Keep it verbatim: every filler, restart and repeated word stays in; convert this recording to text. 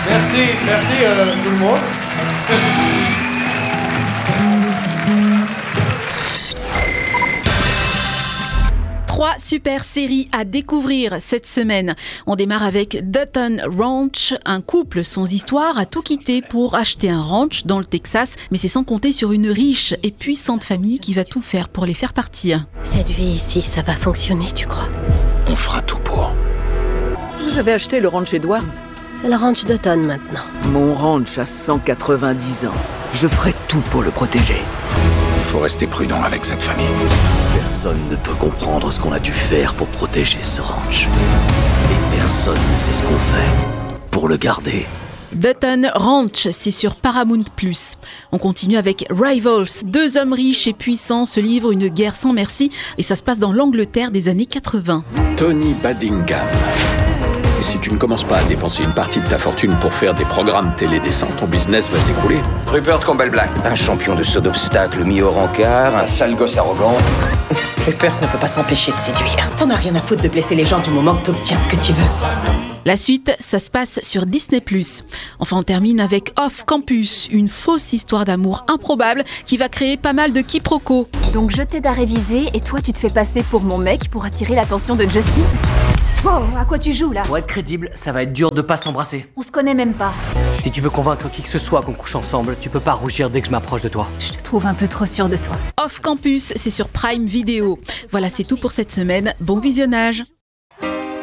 Merci, merci euh, tout le monde. Trois super séries à découvrir cette semaine. On démarre avec Dutton Ranch. Un couple sans histoire a tout quitté pour acheter un ranch dans le Texas, mais c'est sans compter sur une riche et puissante famille qui va tout faire pour les faire partir. Cette vie ici, ça va fonctionner, tu crois? On fera tout pour. Vous avez acheté le ranch Edwards? C'est le ranch Dutton maintenant. Mon ranch a cent quatre-vingt-dix ans. Je ferai tout pour le protéger. Il faut rester prudent avec cette famille. Personne ne peut comprendre ce qu'on a dû faire pour protéger ce ranch. Et personne ne sait ce qu'on fait pour le garder. Dutton Ranch, c'est sur Paramount plus. On continue avec Rivals. Deux hommes riches et puissants se livrent une guerre sans merci et ça se passe dans l'Angleterre des années quatre-vingts. Tony Badingham. Et si tu ne commences pas à dépenser une partie de ta fortune pour faire des programmes télé décents, ton business va s'écrouler. Rupert Campbell-Black, un champion de saut d'obstacle mis au rencard, un sale gosse arrogant. Rupert ne peut pas s'empêcher de séduire. T'en as rien à foutre de blesser les gens du moment que t'obtiens ce que tu veux. La suite, ça se passe sur Disney plus. Enfin, on termine avec Off Campus, une fausse histoire d'amour improbable qui va créer pas mal de quiproquos. Donc je t'aide à réviser et toi tu te fais passer pour mon mec pour attirer l'attention de Justin? Oh, à quoi tu joues là? Pour être crédible, ça va être dur de pas s'embrasser. On se connaît même pas. Si tu veux convaincre qui que ce soit qu'on couche ensemble, tu peux pas rougir dès que je m'approche de toi. Je te trouve un peu trop sûr de toi. Off Campus, c'est sur Prime Video. Voilà, c'est tout pour cette semaine. Bon visionnage.